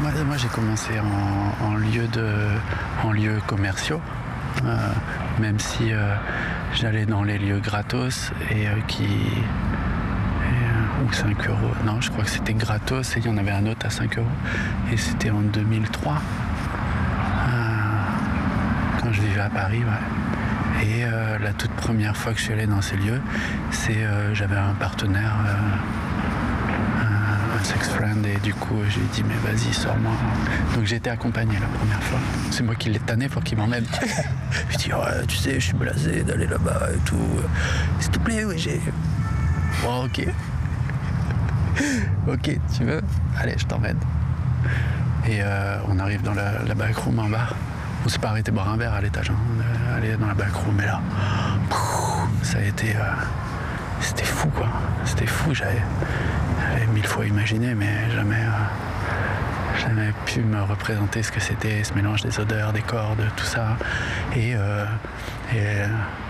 Moi j'ai commencé en lieux commerciaux, même si j'allais dans les lieux gratos ou 5 €. Non, je crois que c'était gratos et il y en avait un autre à 5 €. Et c'était en 2003, quand je vivais à Paris, ouais. Et la toute première fois que je suis allé dans ces lieux, j'avais un partenaire, un sex friend, et du coup je lui ai dit mais vas-y sors-moi. Donc j'ai été accompagné la première fois. C'est moi qui l'ai tanné pour qu'il m'emmène. Je dis ouais, tu sais, je suis blasé d'aller là-bas et tout. S'il te plaît, oui, j'ai. Bon, ok. Ok, tu veux? Allez, je t'emmène. Et on arrive dans la backroom en bas. On s'est pas arrêté boire un verre à l'étage, hein. On est allé dans la backroom, et là, ça a été. C'était fou, quoi. C'était fou. J'avais 1000 fois imaginé, mais jamais pu me représenter ce que c'était, ce mélange des odeurs, des corps, de tout ça. Et